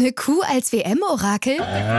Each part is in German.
Eine Kuh als WM-Orakel?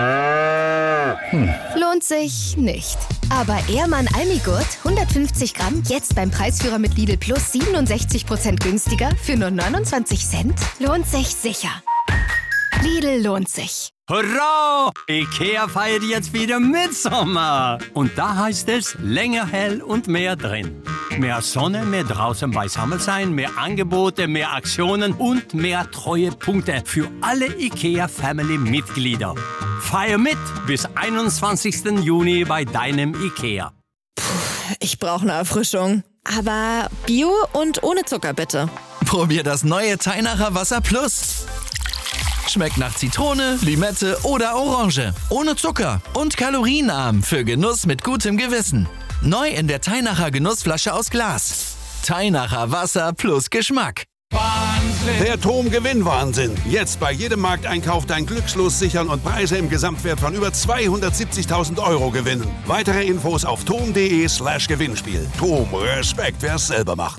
Lohnt sich nicht. Aber Ehrmann Almigurt, 150 Gramm, jetzt beim Preisführer mit Lidl Plus 67% günstiger für nur 29 Cent? Lohnt sich sicher. Lidl lohnt sich. Hurra! IKEA feiert jetzt wieder Mitsommer. Und da heißt es länger hell und mehr drin. Mehr Sonne, mehr draußen beisammen sein, mehr Angebote, mehr Aktionen und mehr Treuepunkte für alle IKEA-Family-Mitglieder. Feier mit bis 21. Juni bei deinem IKEA. Ich brauche eine Erfrischung. Aber Bio und ohne Zucker bitte. Probier das neue Teinacher Wasser Plus. Schmeckt nach Zitrone, Limette oder Orange. Ohne Zucker und kalorienarm für Genuss mit gutem Gewissen. Neu in der Teinacher Genussflasche aus Glas. Teinacher Wasser plus Geschmack. Wahnsinn. Der TOM-Gewinnwahnsinn. Jetzt bei jedem Markteinkauf dein Glückslos sichern und Preise im Gesamtwert von über 270.000 € gewinnen. Weitere Infos auf tom.de/Gewinnspiel. TOM, Respekt, wer es selber macht.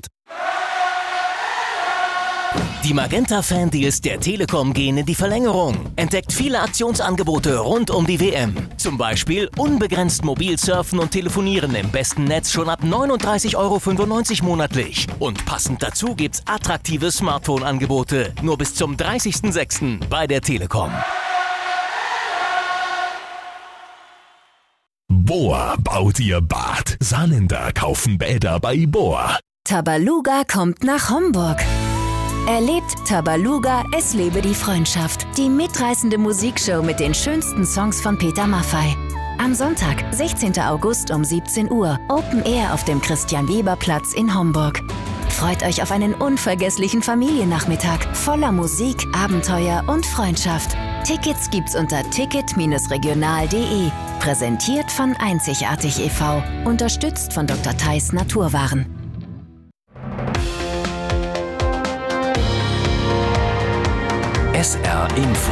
Die Magenta-Fan-Deals der Telekom gehen in die Verlängerung. Entdeckt viele Aktionsangebote rund um die WM. Zum Beispiel unbegrenzt mobil surfen und telefonieren im besten Netz schon ab 39,95 € monatlich. Und passend dazu gibt's attraktive Smartphone-Angebote. Nur bis zum 30.06. bei der Telekom. Bohr baut ihr Bad. Saarländer kaufen Bäder bei Bohr. Tabaluga kommt nach Homburg. Erlebt Tabaluga, es lebe die Freundschaft. Die mitreißende Musikshow mit den schönsten Songs von Peter Maffay. Am Sonntag, 16. August um 17 Uhr, Open Air auf dem Christian-Weber-Platz in Homburg. Freut euch auf einen unvergesslichen Familiennachmittag voller Musik, Abenteuer und Freundschaft. Tickets gibt's unter ticket-regional.de. Präsentiert von Einzigartig e.V. Unterstützt von Dr. Theis Naturwaren. SR Info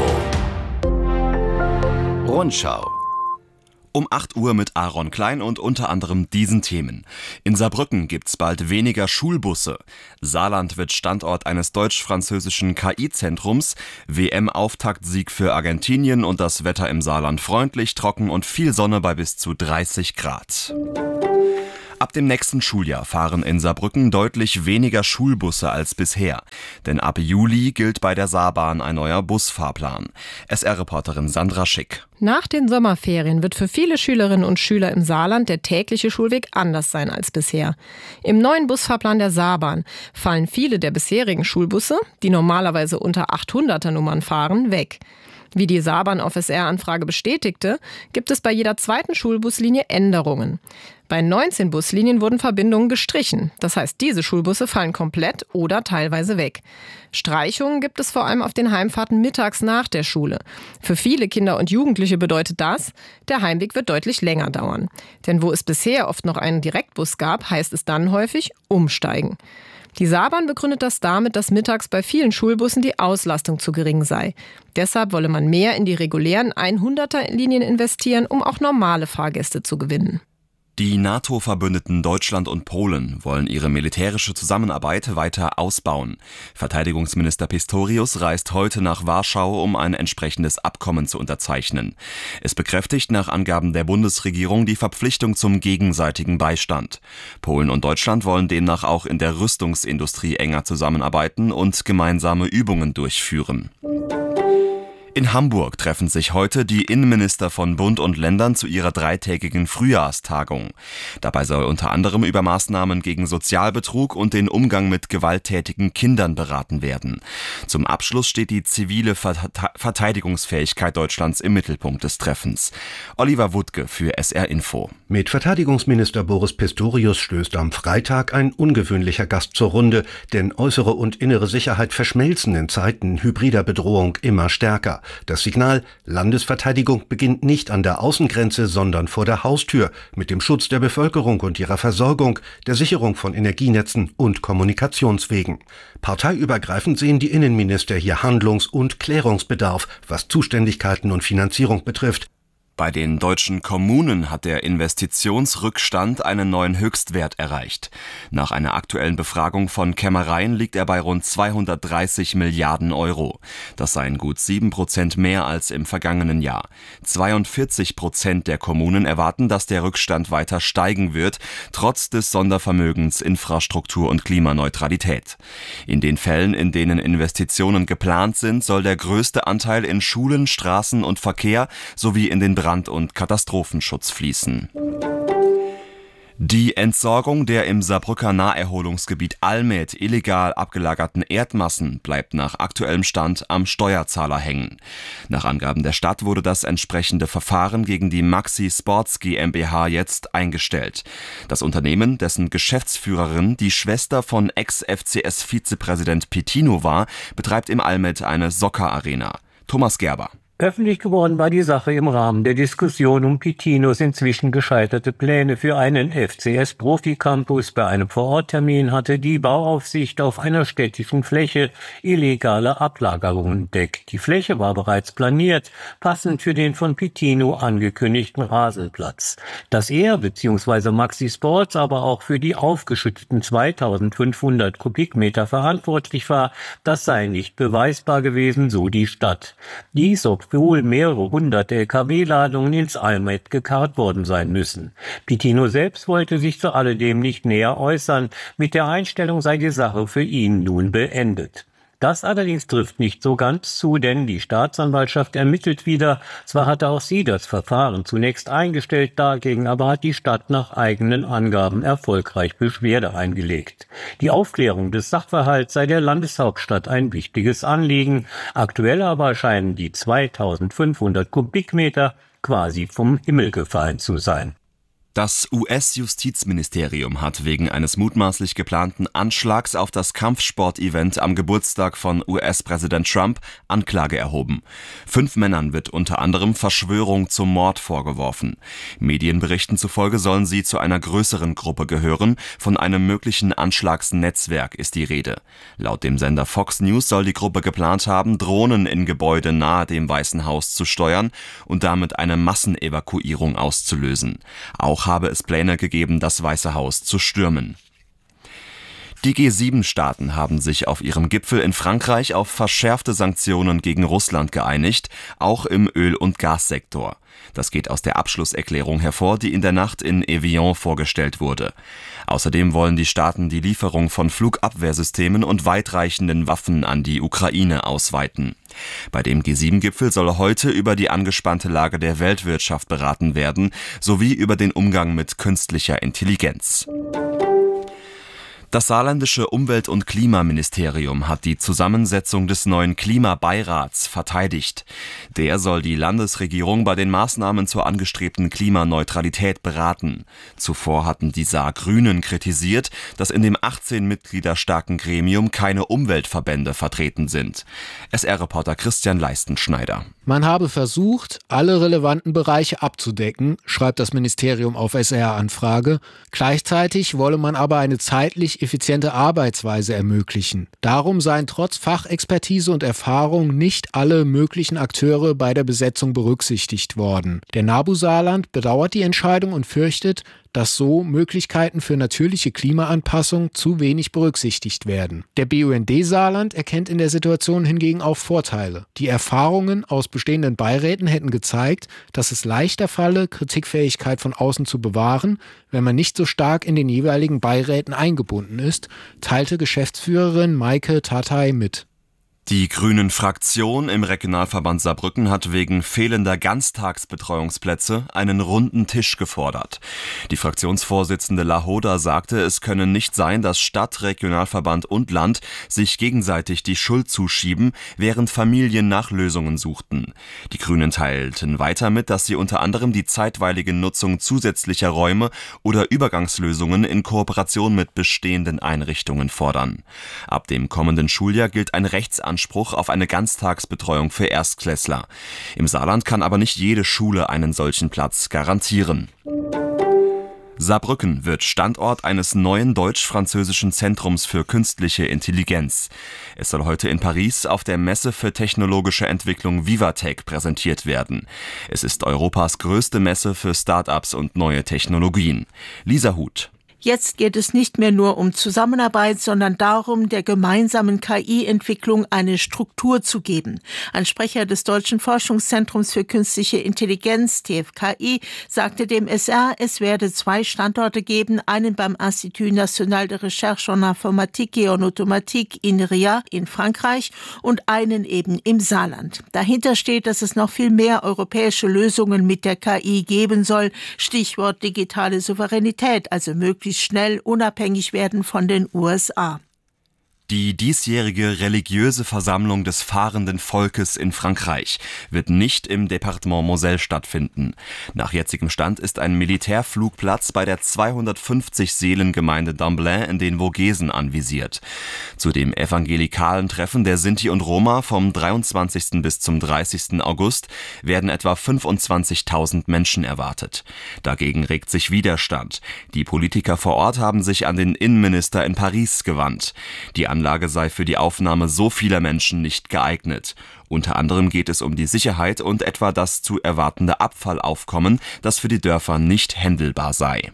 Rundschau um 8 Uhr mit Aaron Klein und unter anderem diesen Themen. In Saarbrücken gibt's bald weniger Schulbusse. Saarland wird Standort eines deutsch-französischen KI-Zentrums. WM-Auftaktsieg für Argentinien und das Wetter im Saarland freundlich, trocken und viel Sonne bei bis zu 30 Grad. Ab dem nächsten Schuljahr fahren in Saarbrücken deutlich weniger Schulbusse als bisher. Denn ab Juli gilt bei der Saarbahn ein neuer Busfahrplan. SR-Reporterin Sandra Schick. Nach den Sommerferien wird für viele Schülerinnen und Schüler im Saarland der tägliche Schulweg anders sein als bisher. Im neuen Busfahrplan der Saarbahn fallen viele der bisherigen Schulbusse, die normalerweise unter 800er Nummern fahren, weg. Wie die Saarbahn auf SR-Anfrage bestätigte, gibt es bei jeder zweiten Schulbuslinie Änderungen. Bei 19 Buslinien wurden Verbindungen gestrichen. Das heißt, diese Schulbusse fallen komplett oder teilweise weg. Streichungen gibt es vor allem auf den Heimfahrten mittags nach der Schule. Für viele Kinder und Jugendliche bedeutet das, der Heimweg wird deutlich länger dauern. Denn wo es bisher oft noch einen Direktbus gab, heißt es dann häufig umsteigen. Die Saarbahn begründet das damit, dass mittags bei vielen Schulbussen die Auslastung zu gering sei. Deshalb wolle man mehr in die regulären 100er-Linien investieren, um auch normale Fahrgäste zu gewinnen. Die NATO-Verbündeten Deutschland und Polen wollen ihre militärische Zusammenarbeit weiter ausbauen. Verteidigungsminister Pistorius reist heute nach Warschau, um ein entsprechendes Abkommen zu unterzeichnen. Es bekräftigt nach Angaben der Bundesregierung die Verpflichtung zum gegenseitigen Beistand. Polen und Deutschland wollen demnach auch in der Rüstungsindustrie enger zusammenarbeiten und gemeinsame Übungen durchführen. In Hamburg treffen sich heute die Innenminister von Bund und Ländern zu ihrer dreitägigen Frühjahrstagung. Dabei soll unter anderem über Maßnahmen gegen Sozialbetrug und den Umgang mit gewalttätigen Kindern beraten werden. Zum Abschluss steht die zivile Verteidigungsfähigkeit Deutschlands im Mittelpunkt des Treffens. Oliver Wuttke für SR Info. Mit Verteidigungsminister Boris Pistorius stößt am Freitag ein ungewöhnlicher Gast zur Runde, denn äußere und innere Sicherheit verschmelzen in Zeiten hybrider Bedrohung immer stärker. Das Signal: Landesverteidigung beginnt nicht an der Außengrenze, sondern vor der Haustür mit dem Schutz der Bevölkerung und ihrer Versorgung, der Sicherung von Energienetzen und Kommunikationswegen. Parteiübergreifend sehen die Innenminister hier Handlungs- und Klärungsbedarf, was Zuständigkeiten und Finanzierung betrifft. Bei den deutschen Kommunen hat der Investitionsrückstand einen neuen Höchstwert erreicht. Nach einer aktuellen Befragung von Kämmereien liegt er bei rund 230 Milliarden Euro. Das seien gut 7% mehr als im vergangenen Jahr. 42% der Kommunen erwarten, dass der Rückstand weiter steigen wird, trotz des Sondervermögens Infrastruktur und Klimaneutralität. In den Fällen, in denen Investitionen geplant sind, soll der größte Anteil in Schulen, Straßen und Verkehr sowie in den Brand- und Katastrophenschutz fließen. Die Entsorgung der im Saarbrücker Naherholungsgebiet Almed illegal abgelagerten Erdmassen bleibt nach aktuellem Stand am Steuerzahler hängen. Nach Angaben der Stadt wurde das entsprechende Verfahren gegen die Maxi Sports GmbH jetzt eingestellt. Das Unternehmen, dessen Geschäftsführerin die Schwester von Ex-FCS-Vizepräsident Pitino war, betreibt im Almed eine Soccer-Arena. Thomas Gerber. Öffentlich geworden war die Sache im Rahmen der Diskussion um Pitinos inzwischen gescheiterte Pläne für einen FCS-Profi-Campus. Bei einem Vororttermin hatte die Bauaufsicht auf einer städtischen Fläche illegale Ablagerungen entdeckt. Die Fläche war bereits planiert, passend für den von Pitino angekündigten Rasenplatz. Dass er bzw. Maxi Sports aber auch für die aufgeschütteten 2500 Kubikmeter verantwortlich war, das sei nicht beweisbar gewesen, so die Stadt. Dies, obwohl mehrere hundert LKW-Ladungen ins Almed gekarrt worden sein müssen. Pitino selbst wollte sich zu alledem nicht näher äußern. Mit der Einstellung sei die Sache für ihn nun beendet. Das allerdings trifft nicht so ganz zu, denn die Staatsanwaltschaft ermittelt wieder. Zwar hatte auch sie das Verfahren zunächst eingestellt, dagegen aber hat die Stadt nach eigenen Angaben erfolgreich Beschwerde eingelegt. Die Aufklärung des Sachverhalts sei der Landeshauptstadt ein wichtiges Anliegen. Aktuell aber scheinen die 2500 Kubikmeter quasi vom Himmel gefallen zu sein. Das US-Justizministerium hat wegen eines mutmaßlich geplanten Anschlags auf das Kampfsport-Event am Geburtstag von US-Präsident Trump Anklage erhoben. 5 Männern wird unter anderem Verschwörung zum Mord vorgeworfen. Medienberichten zufolge sollen sie zu einer größeren Gruppe gehören. Von einem möglichen Anschlagsnetzwerk ist die Rede. Laut dem Sender Fox News soll die Gruppe geplant haben, Drohnen in Gebäude nahe dem Weißen Haus zu steuern und damit eine Massenevakuierung auszulösen. Auch habe es Pläne gegeben, das Weiße Haus zu stürmen. Die G7-Staaten haben sich auf ihrem Gipfel in Frankreich auf verschärfte Sanktionen gegen Russland geeinigt, auch im Öl- und Gassektor. Das geht aus der Abschlusserklärung hervor, die in der Nacht in Evian vorgestellt wurde. Außerdem wollen die Staaten die Lieferung von Flugabwehrsystemen und weitreichenden Waffen an die Ukraine ausweiten. Bei dem G7-Gipfel soll heute über die angespannte Lage der Weltwirtschaft beraten werden, sowie über den Umgang mit künstlicher Intelligenz. Das saarländische Umwelt- und Klimaministerium hat die Zusammensetzung des neuen Klimabeirats verteidigt. Der soll die Landesregierung bei den Maßnahmen zur angestrebten Klimaneutralität beraten. Zuvor hatten die Saargrünen kritisiert, dass in dem 18 Mitglieder starken Gremium keine Umweltverbände vertreten sind. SR-Reporter Christian Leistenschneider. Man habe versucht, alle relevanten Bereiche abzudecken, schreibt das Ministerium auf SR-Anfrage. Gleichzeitig wolle man aber eine zeitlich effiziente Arbeitsweise ermöglichen. Darum seien trotz Fachexpertise und Erfahrung nicht alle möglichen Akteure bei der Besetzung berücksichtigt worden. Der NABU Saarland bedauert die Entscheidung und fürchtet, dass so Möglichkeiten für natürliche Klimaanpassung zu wenig berücksichtigt werden. Der BUND Saarland erkennt in der Situation hingegen auch Vorteile. Die Erfahrungen aus bestehenden Beiräten hätten gezeigt, dass es leichter falle, Kritikfähigkeit von außen zu bewahren, wenn man nicht so stark in den jeweiligen Beiräten eingebunden ist, teilte Geschäftsführerin Maike Tatay mit. Die Grünen-Fraktion im Regionalverband Saarbrücken hat wegen fehlender Ganztagsbetreuungsplätze einen runden Tisch gefordert. Die Fraktionsvorsitzende Lahoda sagte, es könne nicht sein, dass Stadt, Regionalverband und Land sich gegenseitig die Schuld zuschieben, während Familien nach Lösungen suchten. Die Grünen teilten weiter mit, dass sie unter anderem die zeitweilige Nutzung zusätzlicher Räume oder Übergangslösungen in Kooperation mit bestehenden Einrichtungen fordern. Ab dem kommenden Schuljahr gilt ein Rechtsanspruch auf eine Ganztagsbetreuung für Erstklässler. Im Saarland kann aber nicht jede Schule einen solchen Platz garantieren. Saarbrücken wird Standort eines neuen deutsch-französischen Zentrums für künstliche Intelligenz. Es soll heute in Paris auf der Messe für technologische Entwicklung Vivatech präsentiert werden. Es ist Europas größte Messe für Start-ups und neue Technologien. Lisa Huth. Jetzt geht es nicht mehr nur um Zusammenarbeit, sondern darum, der gemeinsamen KI-Entwicklung eine Struktur zu geben. Ein Sprecher des Deutschen Forschungszentrums für künstliche Intelligenz, TFKI, sagte dem SR, es werde 2 Standorte geben, einen beim Institut National de Recherche en Informatique et en Automatique INRIA in Frankreich und einen eben im Saarland. Dahinter steht, dass es noch viel mehr europäische Lösungen mit der KI geben soll. Stichwort digitale Souveränität, also möglichst schnell unabhängig werden von den USA. Die diesjährige religiöse Versammlung des fahrenden Volkes in Frankreich wird nicht im Departement Moselle stattfinden. Nach jetzigem Stand ist ein Militärflugplatz bei der 250-Seelen-Gemeinde d'Amblin in den Vogesen anvisiert. Zu dem evangelikalen Treffen der Sinti und Roma vom 23. bis zum 30. August werden etwa 25.000 Menschen erwartet. Dagegen regt sich Widerstand. Die Politiker vor Ort haben sich an den Innenminister in Paris gewandt. Die Anlage sei für die Aufnahme so vieler Menschen nicht geeignet. Unter anderem geht es um die Sicherheit und etwa das zu erwartende Abfallaufkommen, das für die Dörfer nicht händelbar sei.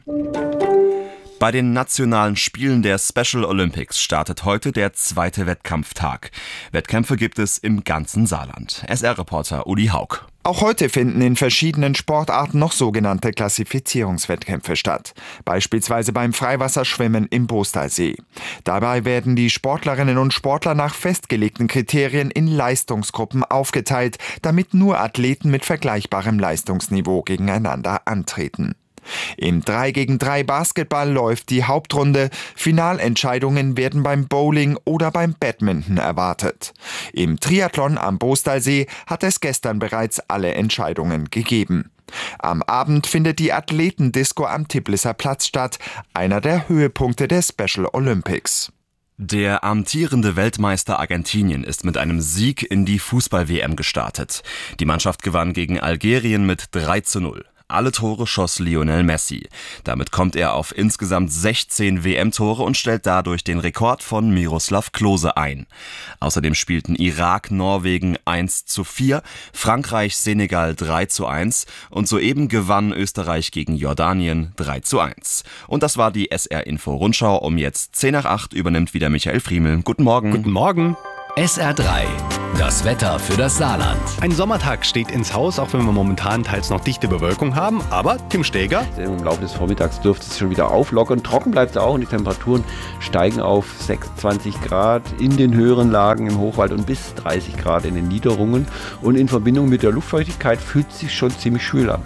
Bei den nationalen Spielen der Special Olympics startet heute der 2. Wettkampftag. Wettkämpfe gibt es im ganzen Saarland. SR-Reporter Uli Haug. Auch heute finden in verschiedenen Sportarten noch sogenannte Klassifizierungswettkämpfe statt. Beispielsweise beim Freiwasserschwimmen im Boostalsee. Dabei werden die Sportlerinnen und Sportler nach festgelegten Kriterien in Leistungsgruppen aufgeteilt, damit nur Athleten mit vergleichbarem Leistungsniveau gegeneinander antreten. Im 3-gegen-3 Basketball läuft die Hauptrunde. Finalentscheidungen werden beim Bowling oder beim Badminton erwartet. Im Triathlon am Boostalsee hat es gestern bereits alle Entscheidungen gegeben. Am Abend findet die Athletendisco am Tiblisser Platz statt, einer der Höhepunkte der Special Olympics. Der amtierende Weltmeister Argentinien ist mit einem Sieg in die Fußball-WM gestartet. Die Mannschaft gewann gegen Algerien mit 3:0. Alle Tore schoss Lionel Messi. Damit kommt er auf insgesamt 16 WM-Tore und stellt dadurch den Rekord von Miroslav Klose ein. Außerdem spielten Irak, Norwegen 1:4, Frankreich, Senegal 3:1 und soeben gewann Österreich gegen Jordanien 3:1. Und das war die SR-Info-Rundschau. Um jetzt 7:50 übernimmt wieder Michael Friemel. Guten Morgen. Guten Morgen. SR3, das Wetter für das Saarland. Ein Sommertag steht ins Haus, auch wenn wir momentan teils noch dichte Bewölkung haben. Aber Tim Steger? Im Laufe des Vormittags dürfte es schon wieder auflockern. Trocken bleibt es auch und die Temperaturen steigen auf 26 Grad in den höheren Lagen im Hochwald und bis 30 Grad in den Niederungen. Und in Verbindung mit der Luftfeuchtigkeit fühlt es sich schon ziemlich schwül an.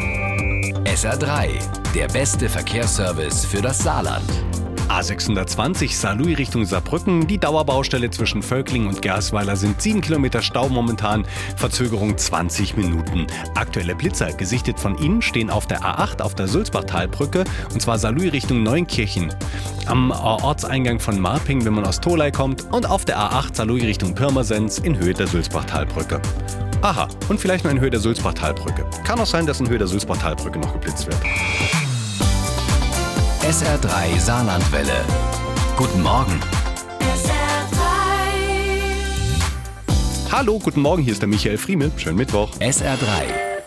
SR3, der beste Verkehrsservice für das Saarland. A620 Saarlouis Richtung Saarbrücken. Die Dauerbaustelle zwischen Völklingen und Gersweiler sind 7 Kilometer Stau momentan. Verzögerung 20 Minuten. Aktuelle Blitzer, gesichtet von Ihnen, stehen auf der A8 auf der Sulzbachtalbrücke. Und zwar Saarlouis Richtung Neunkirchen. Am Ortseingang von Marping, wenn man aus Tholey kommt. Und auf der A8 Saarlouis Richtung Pirmasens in Höhe der Sulzbachtalbrücke. Aha, und vielleicht noch in Höhe der Sulzbachtalbrücke. Kann auch sein, dass in Höhe der Sulzbachtalbrücke noch geblitzt wird. SR3 Saarlandwelle. Guten Morgen. SR3. Hallo, guten Morgen, hier ist der Michael Friemel. Schönen Mittwoch. SR3.